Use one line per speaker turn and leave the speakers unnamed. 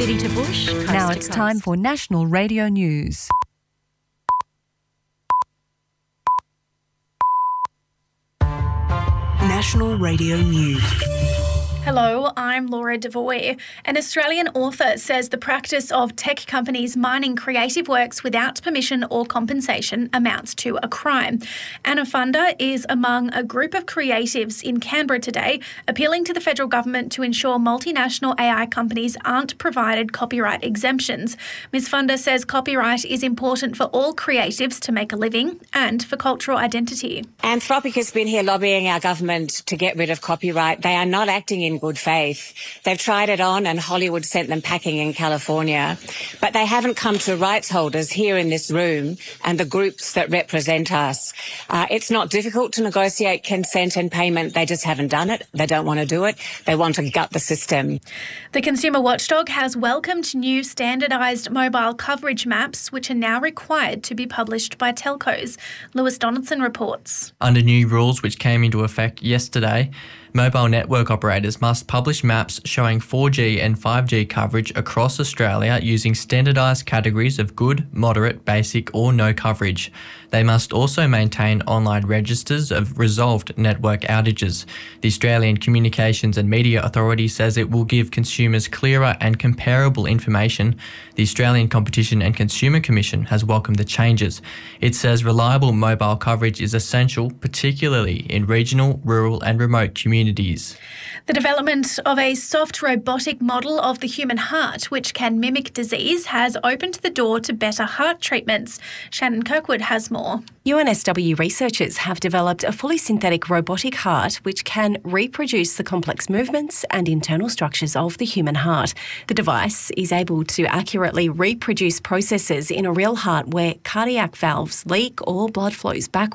City to bush, coast
Now
to
it's
coast.
time for National Radio News.
National Radio News.
Hello, I'm Laura Devoy. An Australian author says the practice of tech companies mining creative works without permission or compensation amounts to a crime. Anna Funder is among a group of creatives in Canberra today, appealing to the federal government to ensure multinational AI companies aren't provided copyright exemptions. Ms Funder says copyright is important for all creatives to make a living and for cultural identity.
Anthropic has been here lobbying our government to get rid of copyright. They are not acting in good faith. They've tried it on and Hollywood sent them packing in California, but they haven't come to rights holders here in this room and the groups that represent us. It's not difficult to negotiate consent and payment. They just haven't done it. They don't want to do it. They want to gut the system.
The Consumer Watchdog has welcomed new standardised mobile coverage maps, which are now required to be published by telcos. Lewis Donaldson reports.
Under new rules which came into effect yesterday, mobile network operators must publish maps showing 4G and 5G coverage across Australia using standardised categories of good, moderate, basic or no coverage. They must also maintain online registers of resolved network outages. The Australian Communications and Media Authority says it will give consumers clearer and comparable information. The Australian Competition and Consumer Commission has welcomed the changes. It says reliable mobile coverage is essential, particularly in regional, rural and remote communities.
The development of a soft robotic model of the human heart, which can mimic disease, has opened the door to better heart treatments. Shannon Kirkwood has more.
UNSW researchers have developed a fully synthetic robotic heart which can reproduce the complex movements and internal structures of the human heart. The device is able to accurately reproduce processes in a real heart where cardiac valves leak or blood flows backwards.